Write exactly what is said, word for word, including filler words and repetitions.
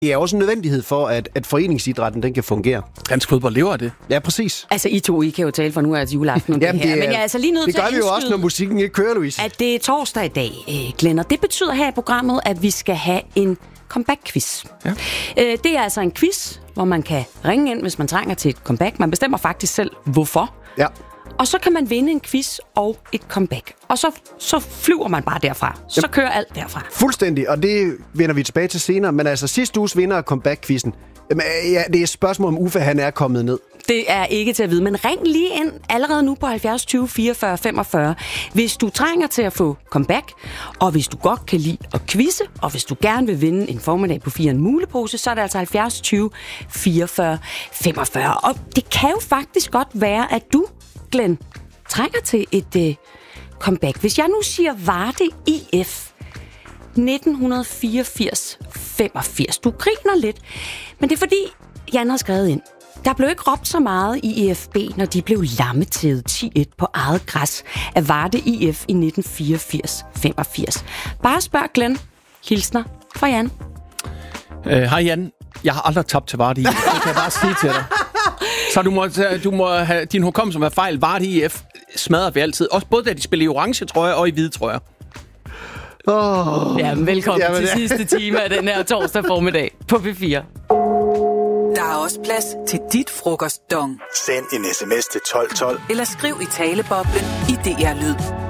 Det er også en nødvendighed for, at, at foreningsidrætten den kan fungere. Dansk fodbold lever af det. Ja, præcis. Altså, I to, I kan jo tale for nu, at juleaften det Jamen, her. det er, Men jeg er altså lige nødt det til gør at vi jo også, når musikken ikke kører, Louise. At det er torsdag i dag, øh, Glenn, og det betyder her i programmet, at vi skal have en comeback-quiz. Ja. Øh, det er altså en quiz, hvor man kan ringe ind, hvis man trænger til et comeback. Man bestemmer faktisk selv, hvorfor. Ja. Og så kan man vinde en quiz og et comeback. Og så, så flyver man bare derfra. Så Jamen, kører alt derfra. Fuldstændig, og det vender vi tilbage til senere. Men altså, sidste uges vinder af comeback-quizzen, jamen, ja, det er et spørgsmål om Uffe, han er kommet ned. Det er ikke til at vide, men ring lige ind allerede nu på halvfjerds tyve fireogfyrre femogfyrre, hvis du trænger til at få comeback, og hvis du godt kan lide at quizze, og hvis du gerne vil vinde en formiddag på fire en mulepose, så er det altså halvfjerds tyve fireogfyrre femogfyrre. Og det kan jo faktisk godt være, at du, Glenn, trænger til et øh, comeback. Hvis jeg nu siger Varde I F nitten fireogfirs femogfirs. Du griner lidt, men det er fordi, Jan har skrevet ind. Der blev ikke råbt så meget i E F B, når de blev lammetædet ti et på eget græs af Varde I F i nitten fireogfirs femogfirs. Bare spørg Glenn. Hilsner fra Jan. Hej uh, Jan. Jeg har aldrig tabt til Varde I F. Det kan jeg bare sige til dig. Så du må, du må have din hukommelse med fejl. Varde I F smadrer vi altid. Også både da de spiller i orange trøjer og i hvide trøjer. Oh. Ja, velkommen Jamen, til ja. sidste time af den her torsdag formiddag på P fire. Der er også plads til dit frokostdong. Send en sms til tolv tolv. Eller skriv i taleboblen i D R Lyd.